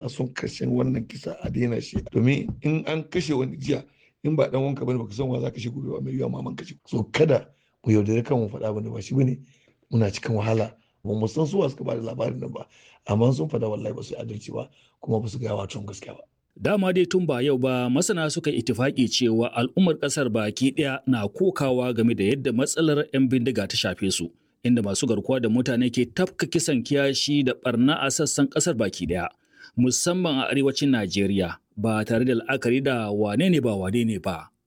son karshen wannan kisa a daina shi, domin in an kashe wani jiya in ba dan wanka bane baka san wa za ka kashe gobe ba, mai yiwa maman kashe. So kada mu yaudare kan mu faɗa bane ba shi bane, muna cikin wahala. Ba mu san suwa suka bada labarin nan ba, amma sun faɗa wallahi ba su yi adalci ba kuma ba su gaya wa Trump gaskiya ba. Dama dai tun ba yau ba masana suka itifaki cewa al'ummar ƙasar baki ɗaya na kokawa game da yadda matsalar 'yan bindiga ta shafe su, inda masu garkuwa da mutane ke tafka kisan kiyashi da barna a sassan ƙasar baki ɗaya, musamman a arewacin Najeriya ba tare da la'akari da wane ne ba.